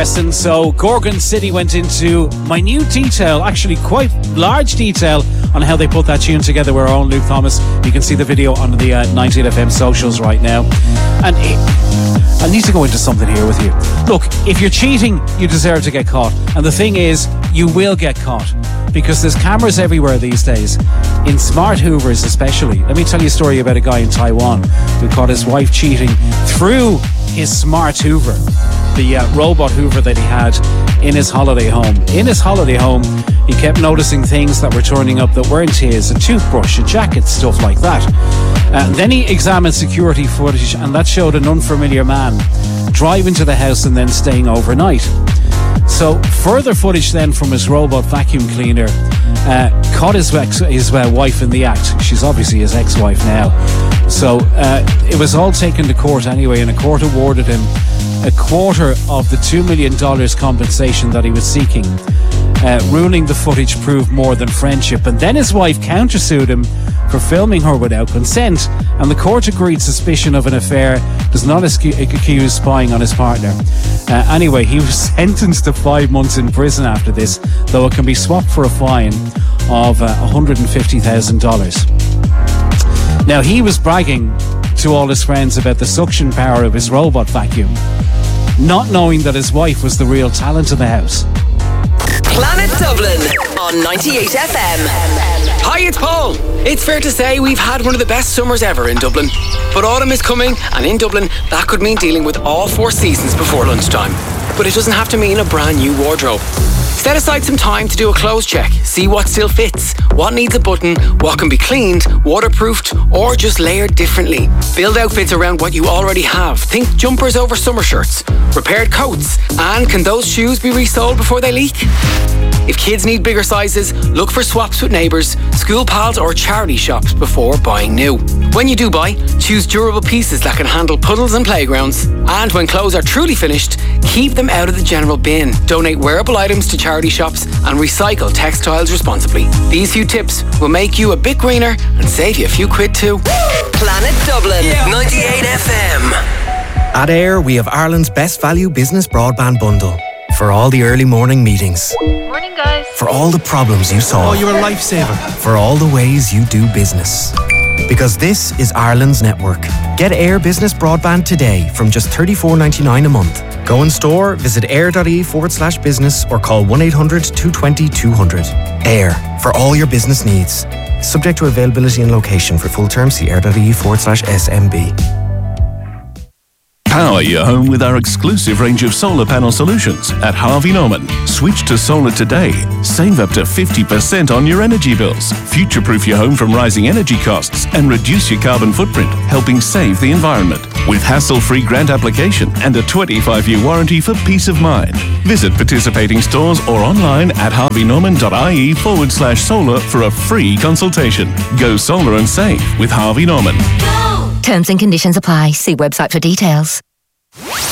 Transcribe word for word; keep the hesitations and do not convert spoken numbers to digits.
lesson. So Gorgon City went into minute detail, actually quite large detail, on how they put that tune together with our own Luke Thomas. You can see the video on the uh, ninety-eight F M socials right now. And it, I need to go into something here with you. Look, if you're cheating, you deserve to get caught. And the thing is, you will get caught, because there's cameras everywhere these days, in smart hoovers especially. Let me tell you a story about a guy in Taiwan who caught his wife cheating through his smart hoover, the uh, robot hoover that he had in his holiday home. In his holiday home, he kept noticing things that were turning up that weren't his, a toothbrush, a jacket, stuff like that. Uh, then he examined security footage, and that showed an unfamiliar man driving to the house and then staying overnight. So further footage then from his robot vacuum cleaner uh, caught his, ex- his uh, wife in the act. She's obviously his ex-wife now. So uh, it was all taken to court anyway, and a court awarded him a quarter of the two million dollars compensation that he was seeking, uh, ruling the footage proved more than friendship. And then his wife countersued him for filming her without consent, and the court agreed suspicion of an affair does not accuse spying on his partner. Uh, anyway, he was sentenced to five months in prison after this, though it can be swapped for a fine of uh, one hundred fifty thousand dollars. Now, he was bragging to all his friends about the suction power of his robot vacuum, not knowing that his wife was the real talent of the house. Planet Dublin on ninety-eight F M. Hi, it's Paul. It's fair to say we've had one of the best summers ever in Dublin. But autumn is coming, and in Dublin, that could mean dealing with all four seasons before lunchtime. But it doesn't have to mean a brand new wardrobe. Set aside some time to do a clothes check, see what still fits, what needs a button, what can be cleaned, waterproofed, or just layered differently. Build outfits around what you already have. Think jumpers over summer shirts, repaired coats, and can those shoes be resold before they leak? If kids need bigger sizes, look for swaps with neighbours, school pals or charity shops before buying new. When you do buy, choose durable pieces that can handle puddles and playgrounds. And when clothes are truly finished, keep them out of the general bin. Donate wearable items to charity shops and recycle textiles responsibly. These few tips will make you a bit greener and save you a few quid too. Planet Dublin, ninety-eight F M. At Air, we have Ireland's best value business broadband bundle. For all the early morning meetings. Morning, guys. For all the problems you solve. Oh, you're a lifesaver. For all the ways you do business. Because this is Ireland's network. Get Air Business Broadband today from just thirty-four ninety-nine a month. Go in store, visit air.ie forward slash business or call one eight hundred two two zero two hundred. Air, for all your business needs. Subject to availability and location. For full terms, see air.ie forward slash SMB. Power your home with our exclusive range of solar panel solutions at Harvey Norman. Switch to solar today. Save up to fifty percent on your energy bills. Future-proof your home from rising energy costs and reduce your carbon footprint, helping save the environment. With hassle-free grant application and a twenty-five year warranty for peace of mind. Visit participating stores or online at harveynorman.ie forward slash solar for a free consultation. Go solar and save with Harvey Norman. Terms and conditions apply. See website for details.